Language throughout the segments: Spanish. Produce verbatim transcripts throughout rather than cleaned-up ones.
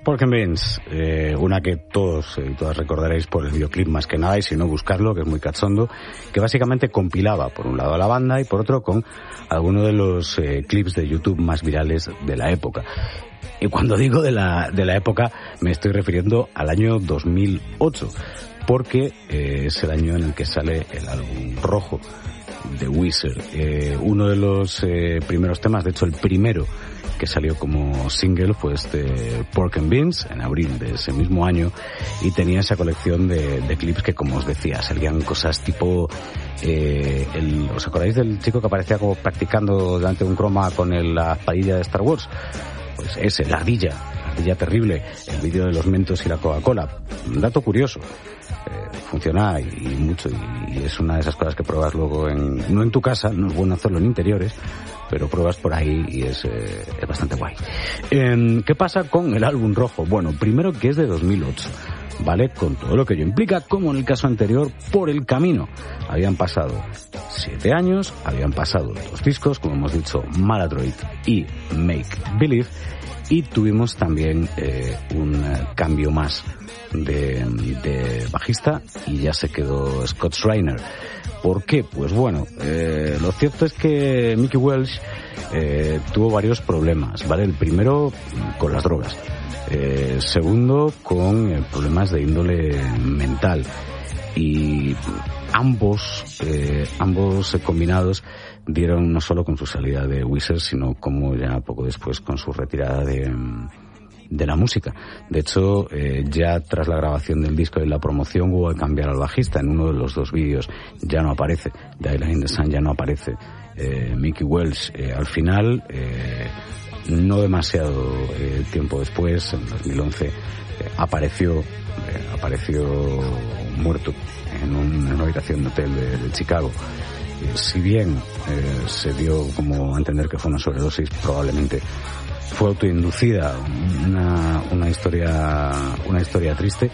Pork and Beans, eh, una que todos y eh, todas recordaréis por el videoclip más que nada, y si no buscarlo, que es muy cachondo, que básicamente compilaba por un lado a la banda y por otro con algunos de los eh, clips de YouTube más virales de la época. Y cuando digo de la, de la época me estoy refiriendo al año dos mil ocho, porque eh, es el año en el que sale el álbum rojo de Weezer. Eh, uno de los eh, primeros temas, de hecho el primero que salió como single, fue este Pork and Beans en abril de ese mismo año, y tenía esa colección de, de clips que, como os decía, salían cosas tipo eh, el, ¿os acordáis del chico que aparecía como practicando delante de un croma con el, la espadilla de Star Wars? Pues ese, la ardilla, la ardilla terrible, el vídeo de los Mentos y la Coca-Cola. Un dato curioso, eh, funciona y, y mucho, y, y es una de esas cosas que pruebas luego en, no en tu casa, no es bueno hacerlo en interiores, pero pruebas por ahí y es, eh, es bastante guay. Eh, ¿Qué pasa con el álbum rojo? Bueno, primero que es de dos mil ocho, ¿vale? Con todo lo que ello implica, como en el caso anterior, por el camino. Habían pasado siete años, habían pasado dos discos, como hemos dicho, Maladroit y Make Believe, y tuvimos también eh, un cambio más de, de bajista, y ya se quedó Scott Schreiner. ¿Por qué? Pues bueno, eh, lo cierto es que Mickey Welsh eh, tuvo varios problemas, ¿vale? El primero con las drogas, eh, segundo con eh, problemas de índole mental, y ambos, eh, ambos combinados dieron no solo con su salida de Weezer, sino como ya poco después con su retirada de... de la música. De hecho, eh, ya tras la grabación del disco y la promoción hubo que cambiar al bajista. En uno de los dos vídeos ya no aparece, The Island in the Sun ya no aparece eh, Mickey Welsh. Eh, al final, eh, no demasiado eh, tiempo después, en dos mil once, eh, apareció eh, apareció muerto en, un, en una habitación de hotel de, de Chicago. Eh, si bien eh, se dio como a entender que fue una sobredosis, probablemente fue autoinducida, una, una historia, una historia triste,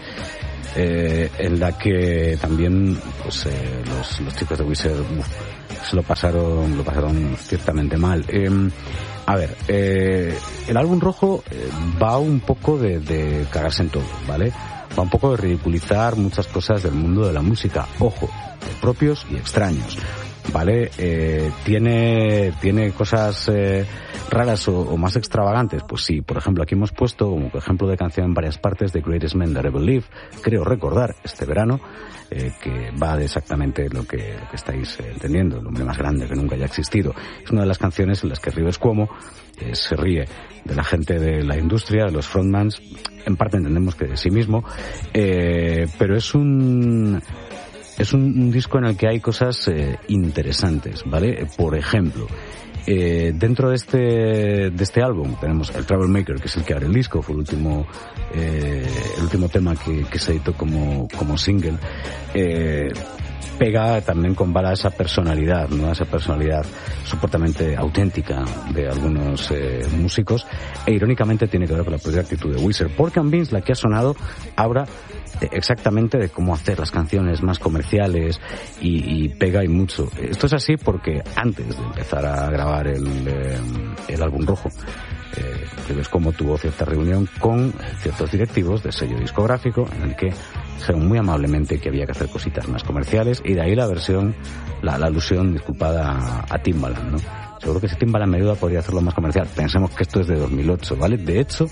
eh, en la que también, pues, eh, los, los chicos de Weezer uf, se lo pasaron, lo pasaron ciertamente mal. Eh, a ver, eh, el álbum rojo eh, va un poco de, de cagarse en todo, ¿vale? Va un poco de ridiculizar muchas cosas del mundo de la música, ojo, de propios y extraños, ¿vale? Eh, tiene, tiene cosas eh, raras o, o más extravagantes, pues sí. Por ejemplo, aquí hemos puesto como ejemplo de canción en varias partes de Greatest Men That Ever Lived, creo recordar, este verano, eh, que va de exactamente lo que, lo que estáis eh, entendiendo, el hombre más grande que nunca haya existido. Es una de las canciones en las que Rivers Cuomo eh, se ríe de la gente de la industria, de los frontmans, en parte entendemos que de sí mismo, eh, pero es un... Es un, un disco en el que hay cosas eh, interesantes, ¿vale? Por ejemplo, eh, dentro de este de este álbum tenemos el Troublemaker, que es el que abre el disco, fue el último eh, el último tema que, que se editó como como single. Eh, pega también con bala esa personalidad, ¿no? Esa personalidad supuestamente auténtica de algunos eh, músicos, e irónicamente tiene que ver con la propia actitud de Weezer. Pork and Beans, la que ha sonado, habla de, exactamente de cómo hacer las canciones más comerciales, y, y pega y mucho. Esto es así porque antes de empezar a grabar el, eh, el álbum rojo, eh, ves cómo tuvo cierta reunión con ciertos directivos del sello discográfico, en el que dijeron muy amablemente que había que hacer cositas más comerciales, y de ahí la versión, la, la alusión, disculpada, a, a Timbaland, ¿no? Seguro que si Timbaland me ayuda podría hacerlo más comercial. Pensemos que esto es de dos mil ocho, ¿vale? De hecho,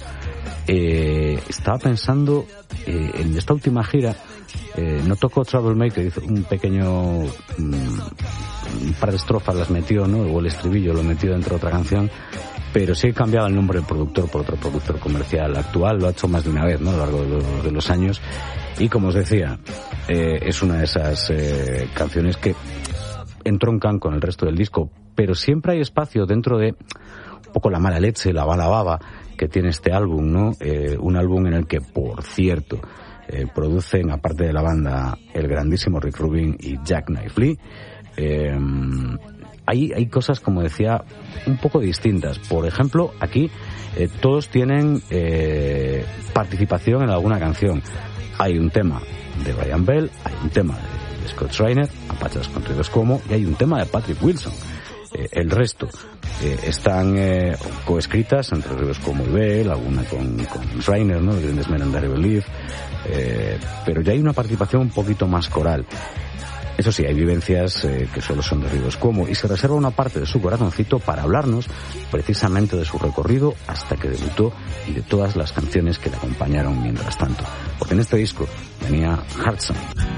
eh, estaba pensando eh, en esta última gira, eh, no tocó Troublemaker, hizo un pequeño mm, un par de estrofas las metió, ¿no? O el estribillo lo metió dentro de otra canción, pero sí cambiaba el nombre del productor por otro productor comercial actual. Lo ha hecho más de una vez, ¿no? A lo largo de los, de los años. Y como os decía, eh, es una de esas eh, canciones que entroncan con el resto del disco, pero siempre hay espacio dentro de un poco la mala leche, la mala baba que tiene este álbum, ¿no? Eh, un álbum en el que, por cierto, eh, producen, aparte de la banda, el grandísimo Rick Rubin y Jack Knife Lee. Eh, hay, hay cosas, como decía, un poco distintas. Por ejemplo, aquí eh, todos tienen eh, participación en alguna canción. Hay un tema de Brian Bell, hay un tema de Scott Schreiner, Apachas con Rivers Cuomo, y hay un tema de Patrick Wilson. Eh, el resto eh, están eh, coescritas entre Ríos Cuomo y Bell, alguna con, con Reiner, ¿no? The Greatest Men and Dare Believe, eh, pero ya hay una participación un poquito más coral. Eso sí, hay vivencias eh, que solo son de Ríos Cuomo, y se reserva una parte de su corazoncito para hablarnos precisamente de su recorrido hasta que debutó y de todas las canciones que le acompañaron mientras tanto. Porque en este disco venía Heart Song.